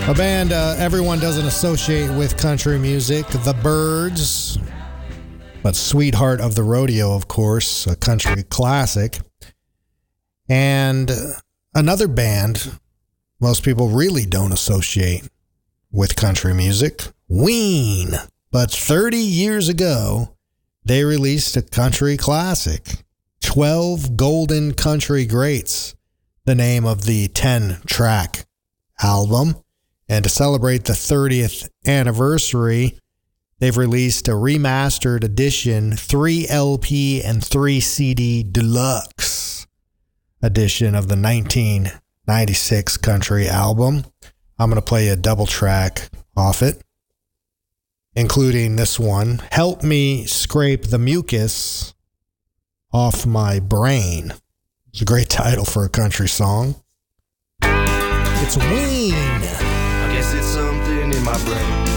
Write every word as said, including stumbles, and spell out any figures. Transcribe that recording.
A band uh, everyone doesn't associate with country music, The Byrds, but Sweetheart of the Rodeo, of course, a country classic. And another band most people really don't associate with country music, Ween. But thirty years ago, they released a country classic, twelve Golden Country Greats, the name of the ten-track album. And to celebrate the thirtieth anniversary, they've released a remastered edition, three L P and three C D deluxe edition of the nineteen ninety-six country album. I'm going to play a double track off it, including this one, Help Me Scrape the Mucus Off My Brain. It's a great title for a country song. It's Ween. I guess it's something in my brain.